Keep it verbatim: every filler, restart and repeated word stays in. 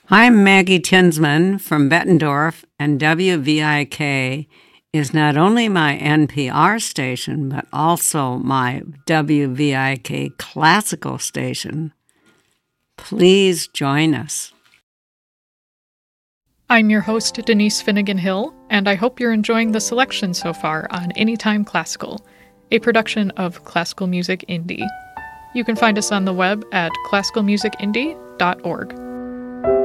I'm Maggie Tinsman from Bettendorf, and W V I K is not only my N P R station, but also my W V I K classical station. Please join us. I'm your host, Denise Finnegan Hill, and I hope you're enjoying the selection so far on Anytime Classical, a production of Classical Music Indie. You can find us on the web at classical music indie dot org.